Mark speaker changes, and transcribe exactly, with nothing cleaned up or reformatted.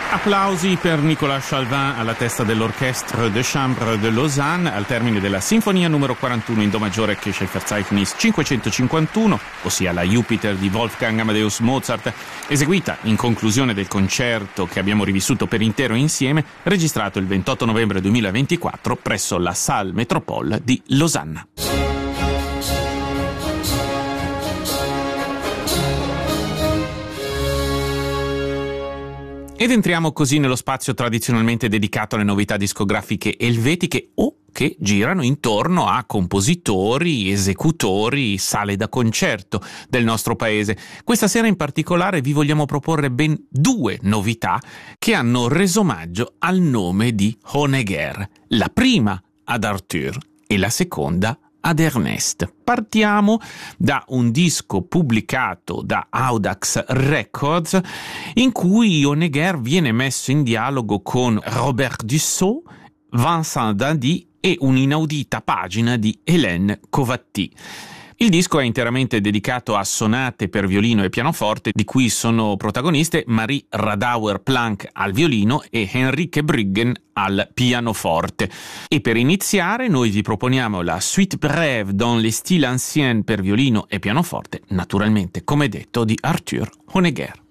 Speaker 1: Applausi per Nicolas Chailvan alla testa dell'Orchestre de Chambre de Lausanne al termine della sinfonia numero quarantuno in do maggiore Verzeichnis cinquecentocinquantuno, ossia la Jupiter di Wolfgang Amadeus Mozart, eseguita in conclusione del concerto che abbiamo rivissuto per intero insieme, registrato il ventotto novembre duemilaventiquattro presso la Salle Métropole di Losanna. Ed entriamo così nello spazio tradizionalmente dedicato alle novità discografiche elvetiche o che girano intorno a compositori, esecutori, sale da concerto del nostro paese. Questa sera in particolare vi vogliamo proporre ben due novità che hanno reso omaggio al nome di Honegger, la prima ad Arthur e la seconda ad Ernest. Partiamo da un disco pubblicato da Audax Records in cui Honegger viene messo in dialogo con Robert Dussault, Vincent Dandy e un'inaudita pagina di Hélène Covatty. Il disco è interamente dedicato a sonate per violino e pianoforte, di cui sono protagoniste Marie Radauer-Planck al violino e Henrike Brüggen al pianoforte. E per iniziare noi vi proponiamo la Suite brève dans les styles anciens per violino e pianoforte, naturalmente come detto di Arthur Honegger.